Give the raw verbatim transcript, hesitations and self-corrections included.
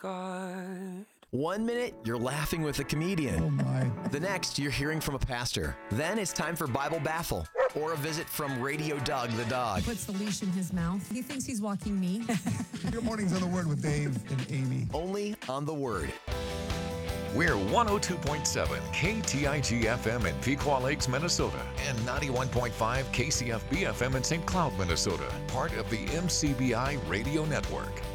God. One minute, you're laughing with a comedian. Oh, my. The next, you're hearing from a pastor. Then it's time for Bible Baffle or a visit from Radio Doug the dog. Puts the leash in his mouth. He thinks he's walking me. Good mornings on The Word with Dave and Amy. Only on The Word. We're one oh two point seven K T I G F M in Pequot Lakes, Minnesota, and ninety-one point five K C F B F M in Saint Cloud, Minnesota, part of the M C B I Radio Network.